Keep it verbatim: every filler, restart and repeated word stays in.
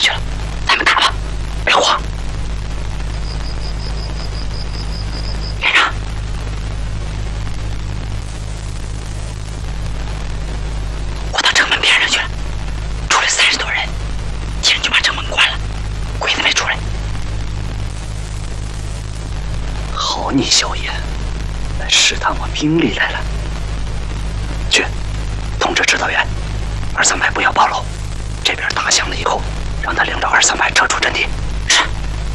去了，咱们打吧，别慌。连长，我到城门边上去了，出来三十多人，几人就把城门关了，鬼子没出来。 好你小爷，来试探我兵力来了。去，通知指导员，二三排不要暴露。这边打响了以后，让他领着二三排撤出阵地。